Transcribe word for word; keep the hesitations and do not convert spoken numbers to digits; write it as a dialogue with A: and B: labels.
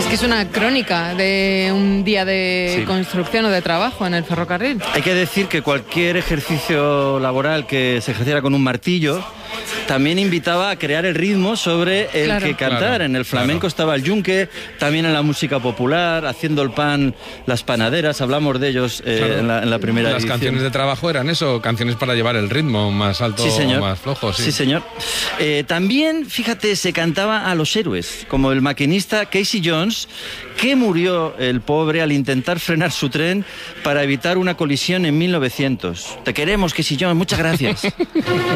A: Es que es una crónica de un día de
B: Sí.
A: construcción o de trabajo en el ferrocarril.
B: Hay que decir que cualquier ejercicio laboral que se ejerciera con un martillo también invitaba a crear el ritmo sobre el
A: Claro.
B: que cantar.
C: Claro,
B: En el flamenco
C: claro.
B: estaba el yunque, también en la música popular, haciendo el pan, las panaderas, hablamos de ellos eh,
C: Claro.
B: en, la, en la primera
C: Las
B: edición.
C: canciones de trabajo eran eso, canciones para llevar el ritmo más alto
B: Sí, señor.
C: o más flojo. Sí,
B: Sí, señor. Eh, también, fíjate, se cantaba a los héroes, como el maquinista Casey Jones, que murió el pobre al intentar frenar su tren para evitar una colisión en mil novecientos. Te queremos, Casey Jones, muchas gracias.